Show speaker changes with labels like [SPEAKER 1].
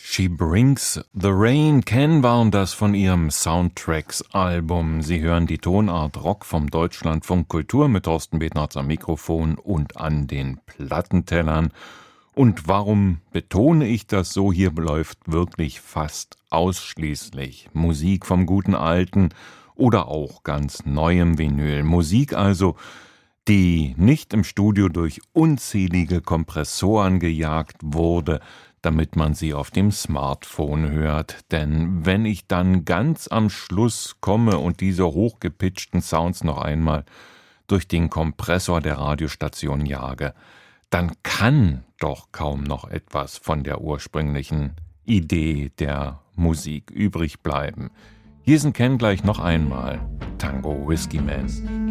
[SPEAKER 1] She Brings the Rain, Ken waren das von ihrem Soundtracks-Album. Sie hören die Tonart Rock vom Deutschlandfunk Kultur mit Thorsten Bednarz am Mikrofon und an den Plattentellern. Und warum betone ich das so? Hier läuft wirklich fast ausschließlich Musik vom guten Alten oder auch ganz neuem Vinyl. Musik also, die nicht im Studio durch unzählige Kompressoren gejagt wurde, damit man sie auf dem Smartphone hört. Denn wenn ich dann ganz am Schluss komme und diese hochgepitchten Sounds noch einmal durch den Kompressor der Radiostation jage, dann kann doch kaum noch etwas von der ursprünglichen Idee der Musik übrig bleiben. Hier sind Ken gleich noch einmal Tango Whiskey Man.